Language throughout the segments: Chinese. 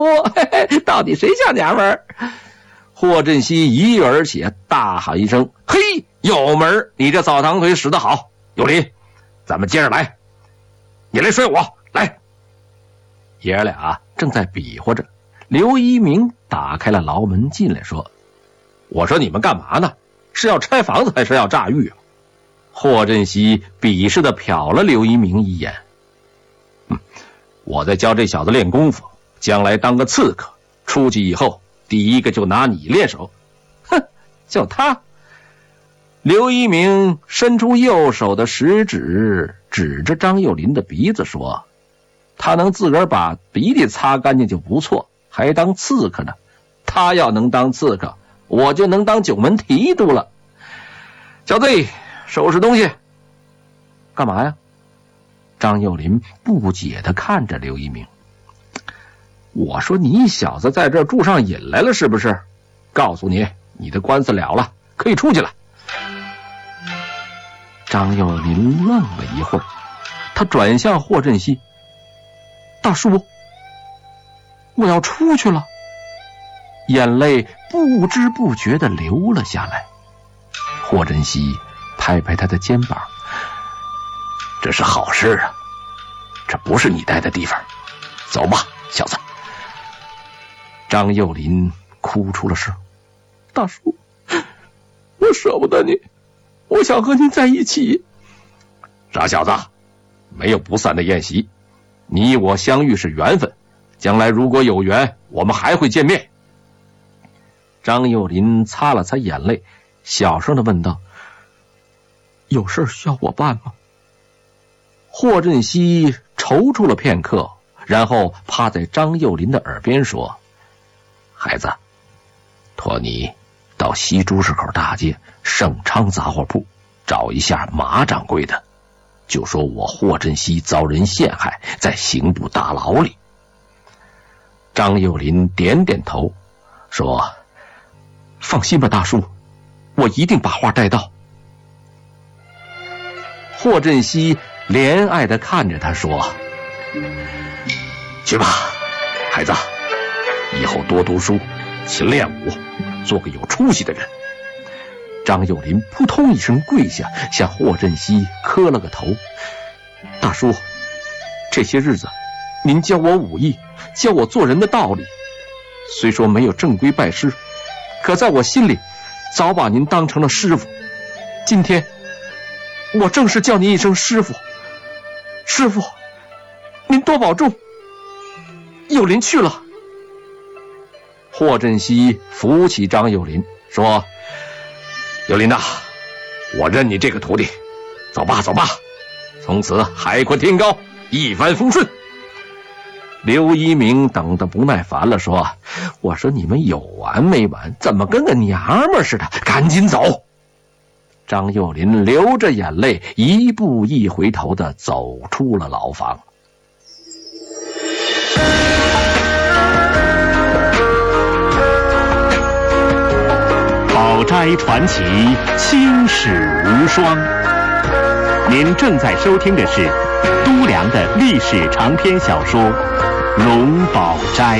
嘿嘿，到底谁像娘们儿？霍振西一跃而起，大喊一声：“嘿，有门！你这扫堂腿使得好！有林，咱们接着来，你来摔我，来！”爷儿俩正在比划着，刘一鸣打开了牢门进来说：“我说你们干嘛呢？是要拆房子还是要炸狱啊？”霍振西鄙视地瞟了刘一鸣一眼：“我在教这小子练功夫，将来当个刺客，出去以后第一个就拿你练手。”哼，就他。刘一鸣伸出右手的食指，指着张幼林的鼻子说：“他能自个儿把鼻涕擦干净就不错，还当刺客呢。他要能当刺客，我就能当九门提督了。小子，收拾东西。”“干嘛呀？”张幼林不解地看着刘一鸣。“我说你小子在这住上瘾来了是不是？告诉你，你的官司了了，可以出去了。”张幼林愣了一会儿，他转向霍振西：“大叔，我要出去了。”眼泪不知不觉地流了下来。霍振西拍拍他的肩膀：“这是好事啊，这不是你待的地方，走吧，小子。”张幼林哭出了声：“大叔，我舍不得你，我想和您在一起。”“傻小子，没有不散的宴席，你我相遇是缘分，将来如果有缘，我们还会见面。”张幼林擦了擦眼泪，小声地问道：“有事需要我办吗？”霍振西踌躇了片刻，然后趴在张幼林的耳边说：“孩子，托你到西朱市口大街盛昌杂货铺找一下马掌柜的，就说我霍振西遭人陷害，在刑部大牢里。”张幼林点点头说：“放心吧，大叔，我一定把话带到。”霍振西怜爱地看着他说：“去吧，孩子，以后多读书，勤练武，做个有出息的人。”张幼林扑通一声跪下，向霍振西磕了个头：“大叔，这些日子您教我武艺，教我做人的道理，虽说没有正规拜师，可在我心里早把您当成了师傅。今天我正式叫您一声师傅。师傅，您多保重。幼林去了。”霍振西扶起张幼林说：“幼林呐，我认你这个徒弟，走吧走吧，从此海阔天高，一帆风顺。”刘一鸣等得不耐烦了，说：“我说你们有完没完？怎么跟个娘们似的？赶紧走！”张幼林流着眼泪，一步一回头地走出了牢房。 宝斋传奇，青史无双。您正在收听的是都良的历史长篇小说《龙宝斋》。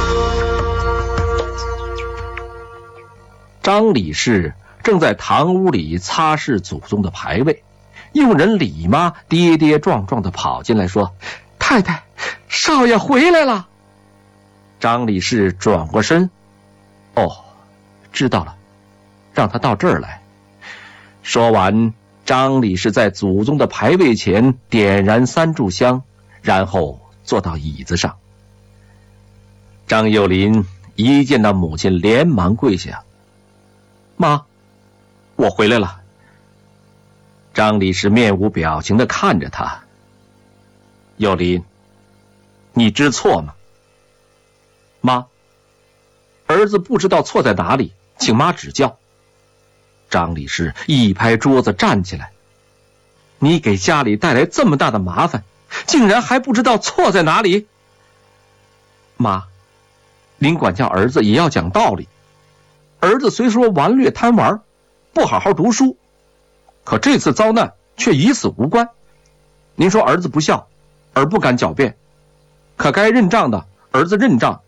张李氏正在堂屋里擦拭祖宗的牌位，佣人李妈跌跌撞撞地跑进来说：“太太，少爷回来了。”张李氏转过身：“哦，知道了，让他到这儿来。”说完，张李氏在祖宗的牌位前点燃3炷香，然后坐到椅子上。张幼林一见到母亲，连忙跪下：“妈，我回来了。”张李氏面无表情地看着他：“幼林，你知错吗？”“妈，儿子不知道错在哪里，请妈指教。”张李氏一拍桌子站起来：“你给家里带来这么大的麻烦，竟然还不知道错在哪里？妈，您管教儿子也要讲道理。儿子虽说顽劣贪玩，不好好读书，可这次遭难却与死无关。您说儿子不孝，而不敢狡辩，可该认账的儿子认账，